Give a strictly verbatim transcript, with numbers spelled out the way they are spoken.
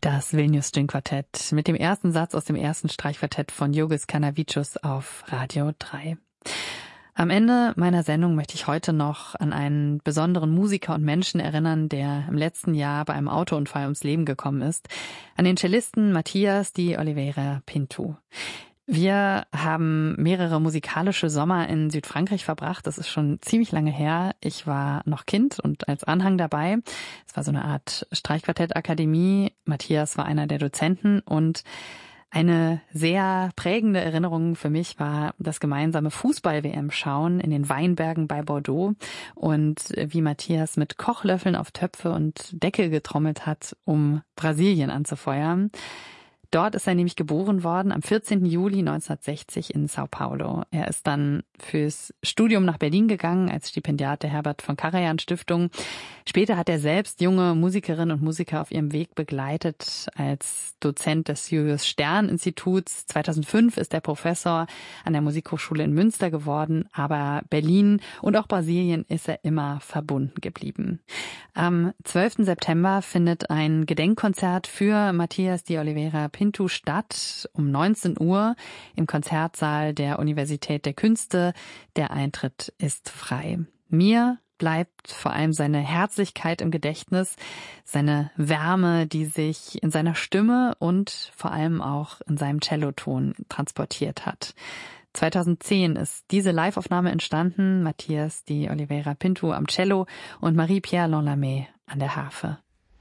Das Vilnius String Quartett mit dem ersten Satz aus dem ersten Streichquartett von Jurgis Kanavicius auf Radio drei. Am Ende meiner Sendung möchte ich heute noch an einen besonderen Musiker und Menschen erinnern, der im letzten Jahr bei einem Autounfall ums Leben gekommen ist. An den Cellisten Matias de Oliveira Pinto. Wir haben mehrere musikalische Sommer in Südfrankreich verbracht. Das ist schon ziemlich lange her. Ich war noch Kind und als Anhang dabei. Es war so eine Art Streichquartettakademie. Matthias war einer der Dozenten und eine sehr prägende Erinnerung für mich war das gemeinsame Fußball-W M-Schauen in den Weinbergen bei Bordeaux und wie Matthias mit Kochlöffeln auf Töpfe und Deckel getrommelt hat, um Brasilien anzufeuern. Dort ist er nämlich geboren worden, am vierzehnten Juli neunzehnhundertsechzig in Sao Paulo. Er ist dann fürs Studium nach Berlin gegangen, als Stipendiat der Herbert von Karajan Stiftung. Später hat er selbst junge Musikerinnen und Musiker auf ihrem Weg begleitet, als Dozent des Julius Stern Instituts. zweitausendfünf ist er Professor an der Musikhochschule in Münster geworden, aber Berlin und auch Brasilien ist er immer verbunden geblieben. Am zwölften September findet ein Gedenkkonzert für Matias de Oliveira Pinto statt, um neunzehn Uhr im Konzertsaal der Universität der Künste. Der Eintritt ist frei. Mir bleibt vor allem seine Herzlichkeit im Gedächtnis, seine Wärme, die sich in seiner Stimme und vor allem auch in seinem Celloton transportiert hat. zweitausendzehn ist diese Live-Aufnahme entstanden, Matias de Oliveira Pinto am Cello und Marie-Pierre Lonlamé an der Harfe.